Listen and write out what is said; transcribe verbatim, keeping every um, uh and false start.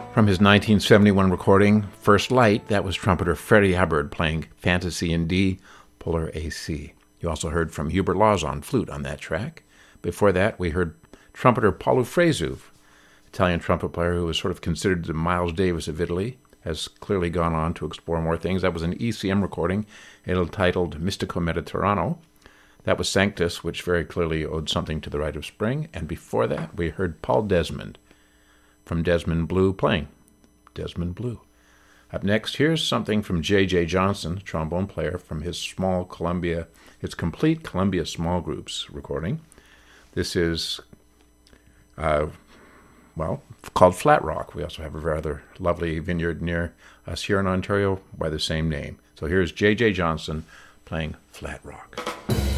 From his nineteen seventy-one recording, First Light, that was trumpeter Freddie Hubbard playing Fantasy in D, Polar A C. You also heard from Hubert Laws on flute on that track. Before that, we heard trumpeter Paulo Fresu, Italian trumpet player who was sort of considered the Miles Davis of Italy, has clearly gone on to explore more things. That was an E C M recording entitled Mystico Mediterraneo. That was Sanctus, which very clearly owed something to the Rite of Spring. And before that, we heard Paul Desmond from Desmond Blue playing Desmond Blue. Up next, here's something from J J Johnson, trombone player, from his small Columbia, his complete Columbia Small Groups recording. This is, uh, well, called Flat Rock. We also have a rather lovely vineyard near us here in Ontario by the same name. So here's J J Johnson playing Flat Rock.